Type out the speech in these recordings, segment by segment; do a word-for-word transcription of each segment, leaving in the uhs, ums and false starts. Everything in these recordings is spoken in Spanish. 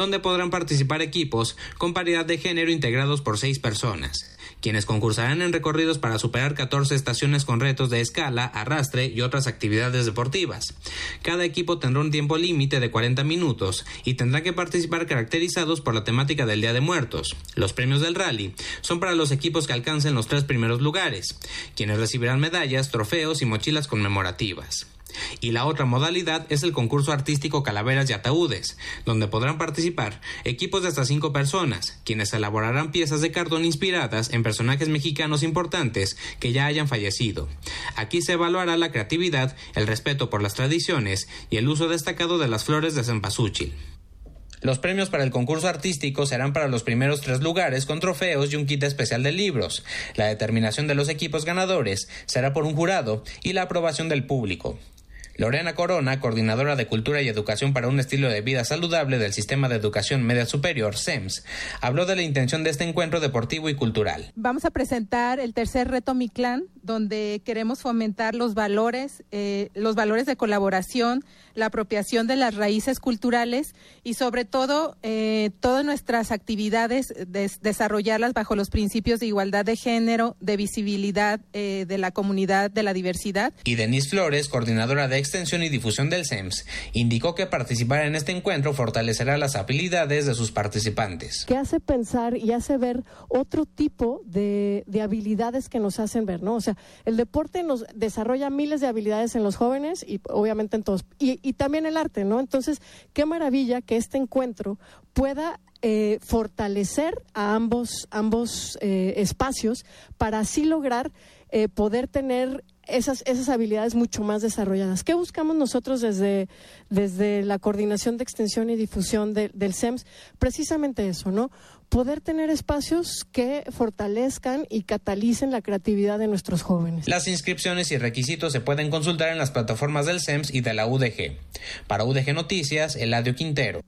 donde podrán participar equipos con paridad de género integrados por seis personas, quienes concursarán en recorridos para superar catorce estaciones con retos de escala, arrastre y otras actividades deportivas. Cada equipo tendrá un tiempo límite de cuarenta minutos y tendrá que participar caracterizados por la temática del Día de Muertos. Los premios del rally son para los equipos que alcancen los tres primeros lugares, quienes recibirán medallas, trofeos y mochilas conmemorativas. Y la otra modalidad es el concurso artístico Calaveras y Ataúdes, donde podrán participar equipos de hasta cinco personas, quienes elaborarán piezas de cartón inspiradas en personajes mexicanos importantes que ya hayan fallecido. Aquí se evaluará la creatividad, el respeto por las tradiciones y el uso destacado de las flores de cempasúchil. Los premios para el concurso artístico serán para los primeros tres lugares con trofeos y un kit especial de libros. La determinación de los equipos ganadores será por un jurado y la aprobación del público. Lorena Corona, coordinadora de Cultura y Educación para un Estilo de Vida Saludable del Sistema de Educación Media Superior, S E M S, habló de la intención de este encuentro deportivo y cultural. Vamos a presentar el tercer reto Mi Clan, donde queremos fomentar los valores, eh, los valores de colaboración, la apropiación de las raíces culturales y sobre todo eh, todas nuestras actividades, des- desarrollarlas bajo los principios de igualdad de género, de visibilidad eh, de la comunidad, de la diversidad. Y Denise Flores, coordinadora de Extensión y Difusión del S E M S, indicó que participar en este encuentro fortalecerá las habilidades de sus participantes. Que hace pensar y hace ver otro tipo de, de habilidades que nos hacen ver, ¿no? O sea, el deporte nos desarrolla miles de habilidades en los jóvenes y obviamente en todos, y, y también el arte, ¿no? Entonces, qué maravilla que este encuentro pueda eh, fortalecer a ambos, ambos eh, espacios para así lograr eh, poder tener esas, esas habilidades mucho más desarrolladas. ¿Qué buscamos nosotros desde, desde la Coordinación de Extensión y Difusión de, del S E M S? Precisamente eso, ¿no? Poder tener espacios que fortalezcan y catalicen la creatividad de nuestros jóvenes. Las inscripciones y requisitos se pueden consultar en las plataformas del S E M S y de la U D G. Para U D G Noticias, Eladio Quintero.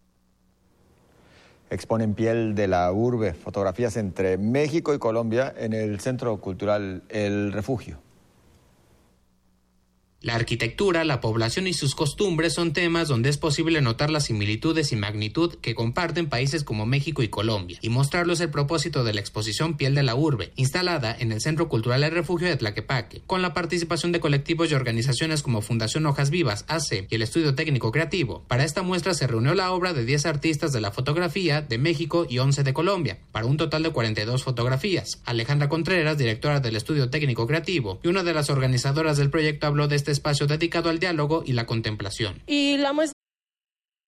Exponen piel de la urbe, fotografías entre México y Colombia en el Centro Cultural El Refugio. La arquitectura, la población y sus costumbres son temas donde es posible notar las similitudes y magnitud que comparten países como México y Colombia, y mostrarlo es el propósito de la exposición Piel de la Urbe, instalada en el Centro Cultural El Refugio de Tlaquepaque, con la participación de colectivos y organizaciones como Fundación Hojas Vivas, A C, y el Estudio Técnico Creativo. Para esta muestra se reunió la obra de diez artistas de la fotografía de México y once de Colombia, para un total de cuarenta y dos fotografías. Alejandra Contreras, directora del Estudio Técnico Creativo y una de las organizadoras del proyecto, habló de este espacio dedicado al diálogo y la contemplación. Y la,